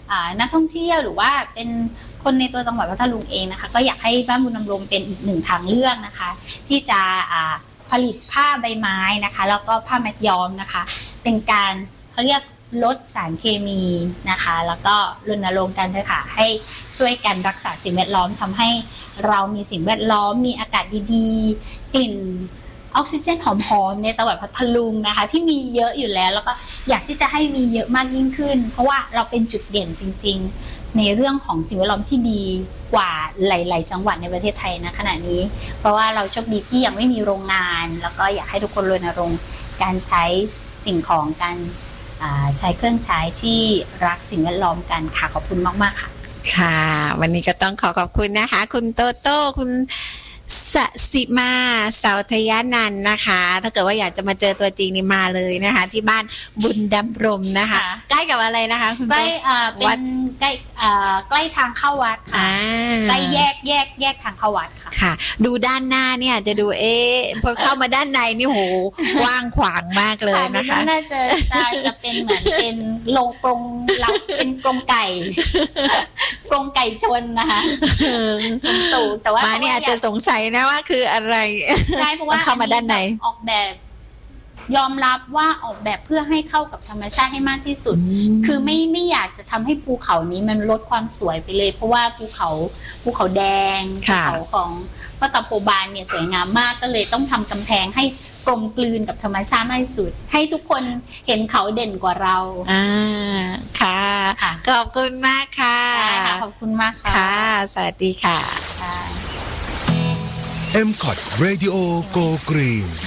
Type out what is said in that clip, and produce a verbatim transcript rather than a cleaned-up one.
นักท่องเที่ยวหรือว่าเป็นคนในตัวจังหวัดพัทลุงเองนะคะก็อยากให้บ้านบุญดำรงเป็นอีกหนึ่งทางเลือกนะคะที่จะผลิตผ้าใบไม้นะคะแล้วก็ผ้ามัดย้อมนะคะเป็นการเขาเรียกลดสารเคมีนะคะแล้วก็รณรงค์กันเถอะค่ะให้ช่วยกันรักษาสิ่งแวดล้อมทำให้เรามีสิ่งแวดล้อมมีอากาศดีๆกลิ่นออกซิเจนหอมๆในจังหวัดพัทลุงนะคะที่มีเยอะอยู่แล้วแล้วก็อยากที่จะให้มีเยอะมากยิ่งขึ้นเพราะว่าเราเป็นจุดเด่นจริงๆในเรื่องของสิ่งแวดล้อมที่ดีกว่าหลายๆจังหวัดในประเทศไทยนะขณะนี้เพราะว่าเราโชคดีที่ยังไม่มีโรงงานแล้วก็อยากให้ทุกคนรณรงค์การใช้สิ่งของการใช้เครื่องใช้ที่รักสิ่งแวดล้อมกันค่ะขอบคุณมากๆค่ะค่ะวันนี้ก็ต้องขอขอบคุณนะคะคุณโตโต้คุณสสิมาเสาทยานันท์นะคะถ้าเกิดว่าอยากจะมาเจอตัวจริงนี่มาเลยนะคะที่บ้านบุญดำรงนะคะใกล้กับอะไรนะคะคุณใกล้เป็นใกล้ใกล้ทางเข้าวัดค่ะใกล้แยกแยกแยกทางเข้าวัดค่ะค่ะดูด้านหน้าเนี่ยจะดูเอ๊ะพอเข้ามาด้านในนี่โหกว้างขวางมากเลยนะคะน่าจะจะเป็นเหมือนเป็นโรงกรงเราเป็นกรงไก่กรงไก่ชนนะคะสูงแต่ว่ามาเนี่ยจะสงสัยนะว่าคืออะไรใช่เพราะว่าเข้ามาด้านในออกแบบยอมรับว่าออกแบบเพื่อให้เข้ากับธรรมชาติให้มากที่สุดคือไม่ไม่อยากจะทำให้ภูเขานี้มันลดความสวยไปเลยเพราะว่าภูเขาภูเขาแดงภูเขาของพระตะโพบานเนี่ยสวยงามมากก็เลยต้องทำกำแพงให้กลมกลืนกับธรรมชาติมากที่สุดให้ทุกคนเห็นเขาเด่นกว่าเราอ่าค่ะขอบคุณมากค่ะขอบคุณมากค่ะค่ะสวัสดีค่ะเอ็ม คอ ที Radio Go Green